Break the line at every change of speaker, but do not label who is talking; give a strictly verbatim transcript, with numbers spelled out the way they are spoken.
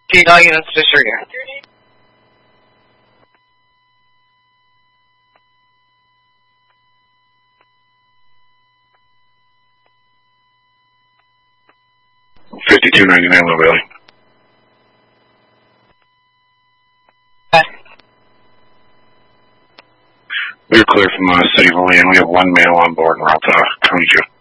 T all units disregard.
fifty-two ninety-nine, Low Valley.
Okay.
We're clear from uh, City of Olean. We have one male on board in Route uh, County Two.